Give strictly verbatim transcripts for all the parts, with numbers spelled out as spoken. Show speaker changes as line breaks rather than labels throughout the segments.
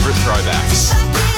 favourite throwbacks.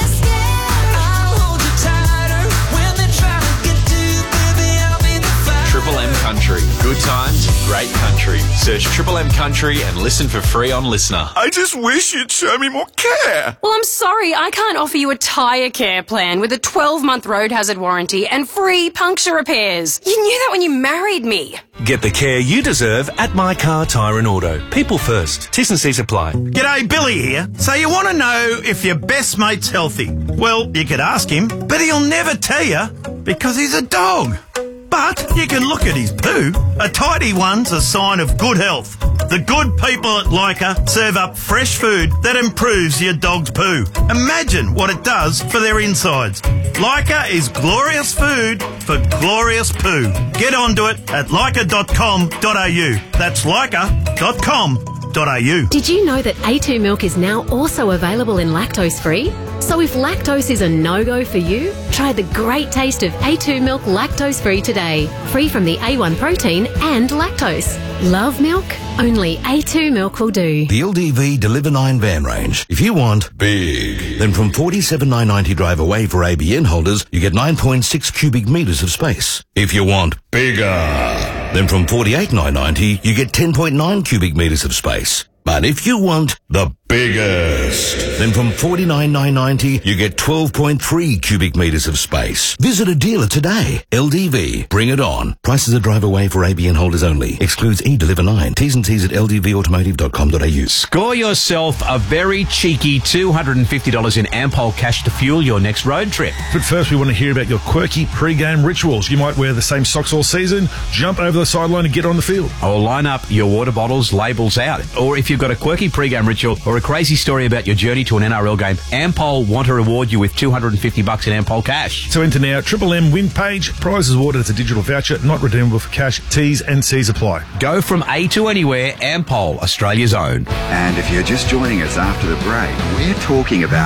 Triple M Country. Good times, great country. Search Triple M Country and listen for free on Listener.
I just wish you'd show me more care.
Well, I'm sorry, I can't offer you a tyre care plan with a twelve-month road hazard warranty and free puncture repairs. You knew that when you married me.
Get the care you deserve at My Car Tyre and Auto. People first. T's and C's apply.
G'day, Billy here. So you want to know if your best mate's healthy? Well, you could ask him, but he'll never tell you because he's a dog. But you can look at his poo. A tidy one's a sign of good health. The good people at Leica serve up fresh food that improves your dog's poo. Imagine what it does for their insides. Leica is glorious food for glorious poo. Get onto it at leica dot com dot a u. That's leica dot com dot a u.
Did you know that A two milk is now also available in lactose-free? So if lactose is a no-go for you, try the great taste of A two milk lactose-free today. Free from the A one protein and lactose. Love milk? Only A two milk will do.
The L D V Deliver nine van range. If you want big, then from forty-seven thousand nine hundred ninety drive away for A B N holders, you get nine point six cubic metres of space. If you want bigger, then from forty-eight thousand nine hundred ninety, you get ten point nine cubic metres of space. But if you want the biggest, then from forty-nine thousand nine hundred ninety, you get twelve point three cubic metres of space. Visit a dealer today. L D V. Bring it on. Prices are drive away for A B N holders only. Excludes E-Deliver nine. T's and C's at l d v automotive dot com dot a u.
Score yourself a very cheeky two hundred fifty dollars in Ampol cash to fuel your next road trip.
But first, we want to hear about your quirky pre-game rituals. You might wear the same socks all season, jump over the sideline and get on the field.
Or line up your water bottles, labels out. Or if you've got a quirky pre-game ritual or a crazy story about your journey to an N R L game, Ampol want to reward you with two hundred fifty bucks in Ampol cash.
So enter now, Triple M win page. Prize is awarded as a digital voucher, not redeemable for cash. T's and C's apply.
Go from A to anywhere, Ampol, Australia's own.
And if you're just joining us after the break, we're talking about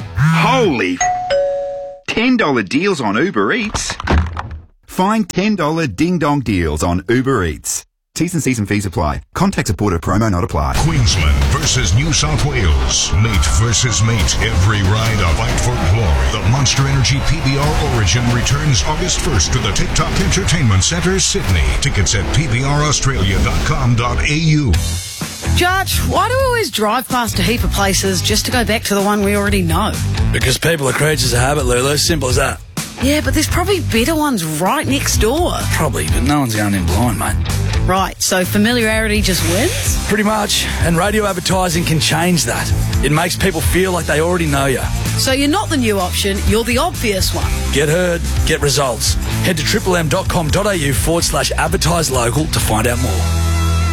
holy ten dollar deals on Uber Eats. Find ten dollar ding-dong deals on Uber Eats. T's and C's and fees apply. Contact supporter promo not applied.
Queensland versus New South Wales. Mate versus mate. Every ride a fight for glory. The Monster Energy P B R Origin returns August first to the TikTok Entertainment Centre, Sydney. Tickets at p b r australia dot com dot a u.
Judge, why do we always drive past a heap of places just to go back to the one we already know?
Because people are creatures of habit, Lulu. Simple as that.
Yeah, but there's probably better ones right next door.
Probably, but no one's going in blind, mate.
Right, so familiarity just wins?
Pretty much, and radio advertising can change that. It makes people feel like they already know you.
So you're not the new option, you're the obvious one.
Get heard, get results. Head to triple m dot com dot a u forward slash advertise local to find out more.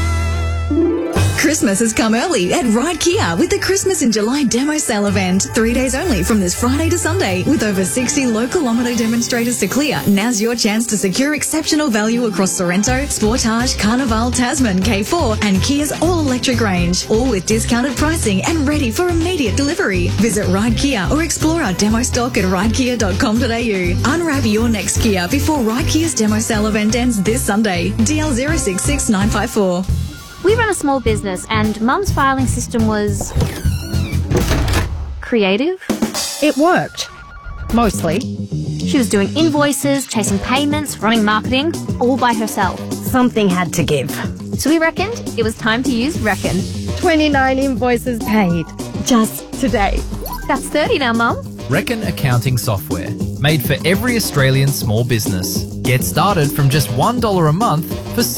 Christmas has come early at Ride Kia with the Christmas in July demo sale event. Three days only from this Friday to Sunday with over sixty low kilometre demonstrators to clear. Now's your chance to secure exceptional value across Sorrento, Sportage, Carnival, Tasman, K four and Kia's all-electric range. All with discounted pricing and ready for immediate delivery. Visit Ride Kia or explore our demo stock at ride kia dot com dot a u. Unwrap your next Kia before Ride Kia's demo sale event ends this Sunday. D L zero six six nine five four.
We run a small business and Mum's filing system was creative.
It worked. Mostly.
She was doing invoices, chasing payments, running marketing, all by herself.
Something had to give.
So we reckoned it was time to use Reckon.
twenty-nine invoices paid. Just today.
That's thirty now, Mum.
Reckon accounting software. Made for every Australian small business. Get started from just one dollar a month for